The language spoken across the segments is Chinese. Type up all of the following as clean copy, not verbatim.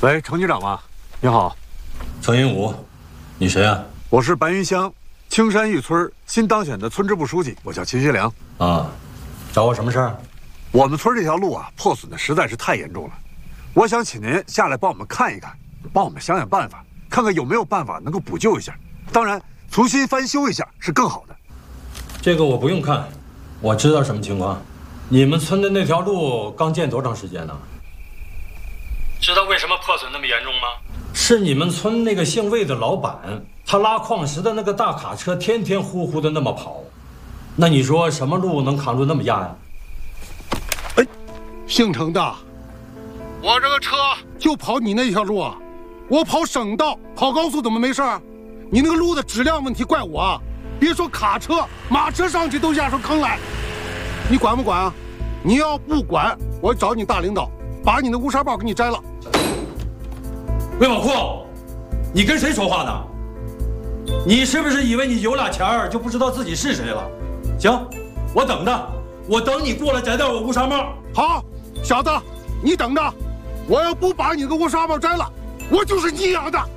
喂，程局长吗？你好， 程云武，你谁啊？ 我是白云乡青山峪村新当选的村支部书记，我叫秦学良。 啊，找我什么事儿？ 我们村这条路啊，破损的实在是太严重了，我想请您下来帮我们看一看，帮我们想想办法，看看有没有办法能够补救一下。当然，重新翻修一下是更好的。 这个我不用看，我知道什么情况。你们村的那条路刚建多长时间呢？知道为什么破损那么严重吗？是你们村那个姓魏的老板，他拉矿石的那个大卡车天天呼呼的那么跑，那你说什么路能扛住那么压呀？ 哎，姓程的，我这个车就跑你那条路啊，我跑省道、跑高速怎么没事儿？你那个路的质量问题怪我啊！别说卡车、马车上去都压出坑来，你管不管啊？你要不管，我找你大领导，把你的乌纱帽给你摘了。 魏宝库，你跟谁说话呢？你是不是以为你有俩钱儿就不知道自己是谁了？行，我等着，我等你过来摘掉我乌纱帽。 好，小子，你等着，我要不把你的乌纱帽摘了，我就是你养的。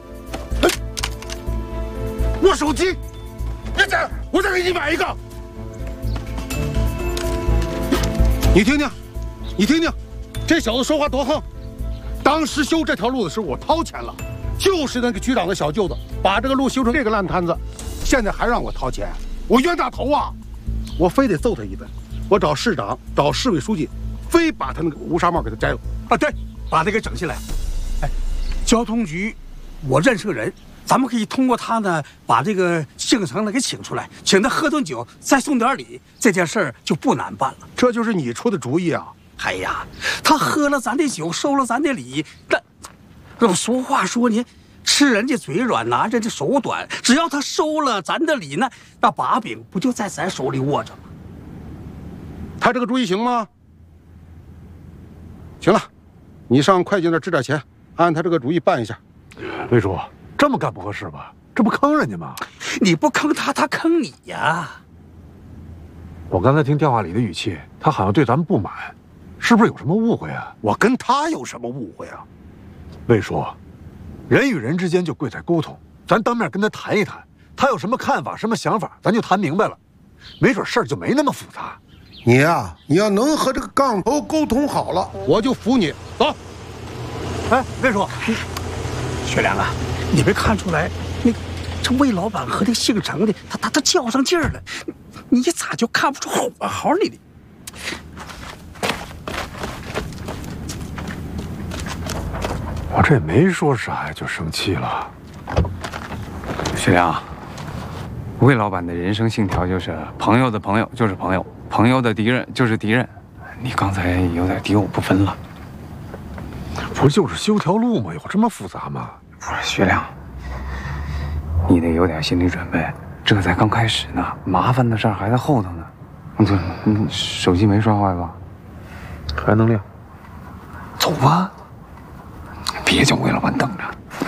我手机，我再给你买一个。你听听，你听听，这小子说话多横。当时修这条路的时候，我掏钱了，就是那个局长的小舅子把这个路修成这个烂摊子，现在还让我掏钱，我冤大头啊！我非得揍他一顿，我找市长，找市委书记，非把他那个乌纱帽给他摘了。 啊，对，把他给整下来。哎，交通局，我认识个人，咱们可以通过他呢，把这个姓程的给请出来，请他喝顿酒，再送点礼，这件事儿就不难办了。 这就是你出的主意啊！ 哎呀，他喝了咱的酒，收了咱的礼，那俗话说呢，吃人家嘴软，拿人家手短。只要他收了咱的礼呢，那把柄不就在咱手里握着吗？ 他这个主意行吗？行了，你上会计那支点钱，按他这个主意办一下。 魏叔，这么干不合适吧？这不坑人家吗？ 你不坑他，他坑你呀！ 我刚才听电话里的语气，他好像对咱们不满。是不是有什么误会啊？ 我跟他有什么误会啊？ 魏叔，人与人之间就贵在沟通，咱当面跟他谈一谈，他有什么看法、什么想法，咱就谈明白了，没准事儿就没那么复杂。 你呀，你要能和这个杠头沟通好了，我就服你。走。 哎，魏叔， 学良啊，你没看出来，这魏老板和这姓程的，他较上劲儿了，你咋就看不出火候来呢？ 我这也没说啥呀，就生气了。 学良，魏老板的人生信条就是朋友的朋友就是朋友，朋友的敌人就是敌人。你刚才有点敌我不分了。 不就是修条路吗？有这么复杂吗？ 不是学良，你得有点心理准备，这才刚开始呢，麻烦的事儿还在后头呢。对，你手机没摔坏吧？ 还能亮。 走吧。别叫魏老板等着。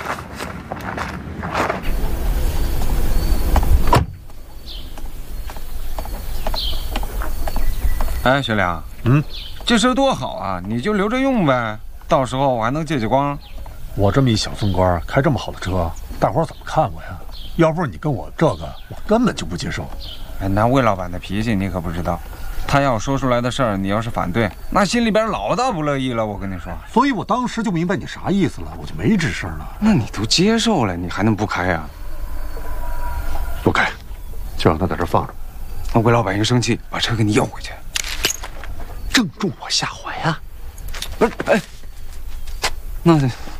哎，学良，这车多好啊，你就留着用呗，到时候我还能借借光。 我这么一小村官，开这么好的车，大伙儿怎么看我呀？要不是你跟我这个，我根本就不接受。 哎，那魏老板的脾气你可不知道，他要说出来的事儿，你要是反对，那心里边老大不乐意了。我跟你说， 所以我当时就明白你啥意思了，我就没吱声了。 那你都接受了，你还能不开呀？ 不开，就让他在这放着。 那魏老板一生气，把车给你要回去， 正中我下怀啊！ 不是，哎，那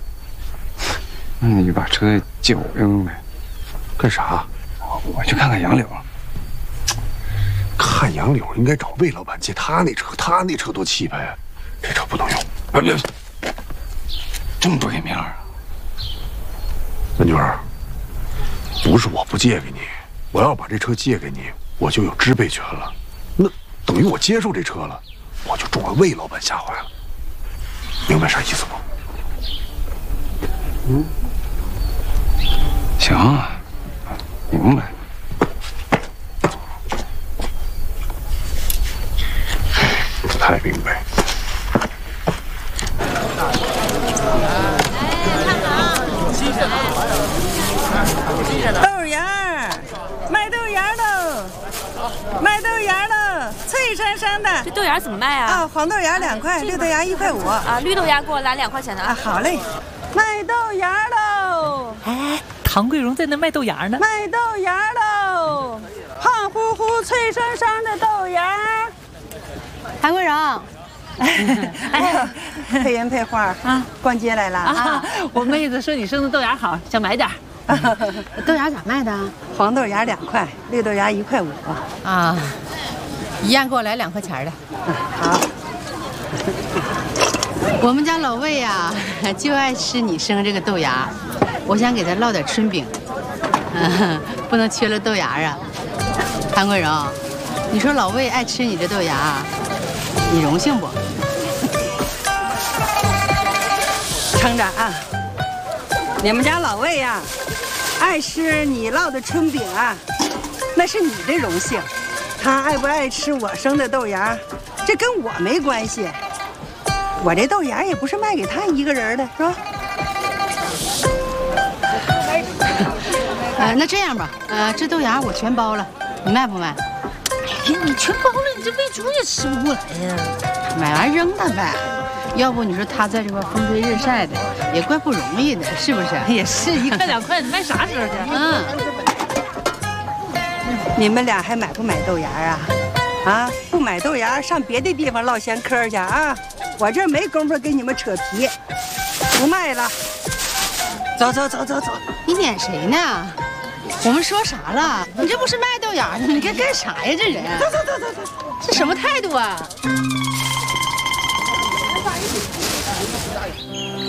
你把车借我用用呗。 干啥？ 我去看看杨柳。 看杨柳应该找魏老板借他那车，他那车多气派呀！这车不能用。哎，别， 这么不给面儿啊！ 文娟，不是我不借给你，我要把这车借给你，我就有支配权了。那等于我接受这车了，我就中了魏老板下怀了。明白啥意思不？ 行啊，明白。 太明白。 豆芽儿，卖豆芽喽，卖豆芽喽，脆生生的。 这豆芽怎么卖啊？ 啊，黄豆芽2块，绿豆芽1块5。 啊，绿豆芽给我来2块钱的啊。 好嘞，卖豆芽喽。 哎，唐桂荣在那卖豆芽呢。 卖豆芽喽，胖乎乎、脆生生的豆芽。 唐桂荣。 哎，配人配花啊，逛街来了啊！ 我妹子说你生的豆芽好，想买点。 豆芽咋卖的？ 黄豆芽2块，绿豆芽1块5。 啊，一样给我来2块钱的。 好。 我们家老魏呀，就爱吃你生这个豆芽，我想给他烙点春饼，不能缺了豆芽啊。唐桂荣，你说老魏爱吃你这豆芽，你荣幸不？ 厂长啊，你们家老魏呀，爱吃你烙的春饼啊，那是你的荣幸。他爱不爱吃我生的豆芽，这跟我没关系。我这豆芽也不是卖给他一个人的，是吧？ 那这样吧，这豆芽我全包了，你卖不卖？ 哎呀，你全包了，你这喂猪也吃不过来呀。 买完扔了呗。要不你说他在这块风吹日晒的，也怪不容易的，是不是？ 也是1块2块，你卖啥时候去？ 你们俩还买不买豆芽啊？啊，不买豆芽，上别的地方唠闲嗑去啊！我这没工夫跟你们扯皮，不卖了。走。 你撵谁呢？我们说啥了？你这不是卖豆芽呢？你干啥呀？这人，走，这什么态度啊？